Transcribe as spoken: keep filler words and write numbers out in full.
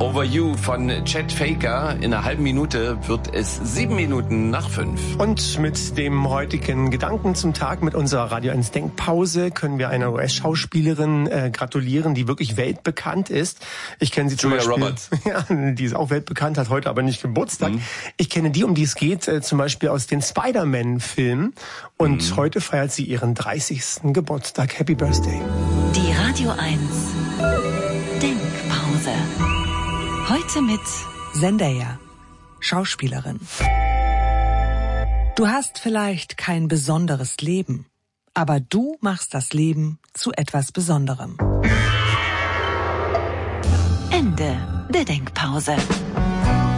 Over You von Chet Faker. In einer halben Minute wird es sieben Minuten nach fünf. Und mit dem heutigen Gedanken zum Tag, mit unserer Radio eins Denkpause, können wir einer U S-Schauspielerin äh, gratulieren, die wirklich weltbekannt ist. Ich kenne sie zum Julia Beispiel. Roberts. Ja, die ist auch weltbekannt, hat heute aber nicht Geburtstag. Mhm. Ich kenne die, um die es geht, äh, zum Beispiel aus den Spider-Man-Filmen. Und mhm. heute feiert sie ihren dreißigsten Geburtstag. Happy Birthday. Die Radio eins Denkpause. Heute mit Zendaya, Schauspielerin. Du hast vielleicht kein besonderes Leben, aber du machst das Leben zu etwas Besonderem. Ende der Denkpause.